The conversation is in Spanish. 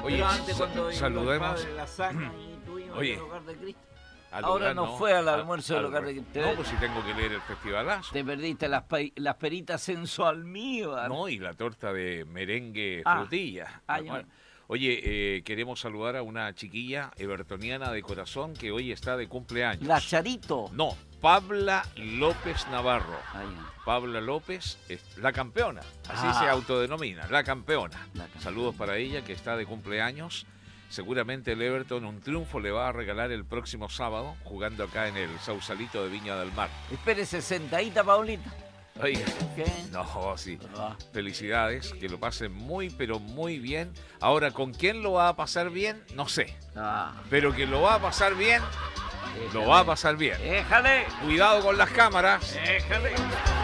Oye, Pero antes cuando saludemos. el lasaña y tuvimos Oye. el hogar de Cristo. Al Ahora lugar, no fue al almuerzo del hogar de Cristo. No, pues si tengo que leer el festivalazo. Te perdiste las peritas sensual almíbar. No, y la torta de merengue Ah. frutilla. Ah, Bueno, oye, queremos saludar a una chiquilla evertoniana de corazón que hoy está de cumpleaños. La Charito. No, Pabla López Navarro. Ah, ya. Pabla López es la campeona, así Ah. se autodenomina, la campeona. La campeona. Saludos para ella que está de cumpleaños. Seguramente el Everton un triunfo le va a regalar el próximo sábado jugando acá en el Sausalito de Viña del Mar. Espérese sentadita, Paulita. Oiga, ¿Qué? no, sí. Ah. Felicidades, que lo pasen muy, pero muy bien. Ahora, ¿con quién lo va a pasar bien? No sé. Ah. Pero que lo va a pasar bien, lo va a pasar bien. Déjale. Cuidado con las cámaras. Déjale.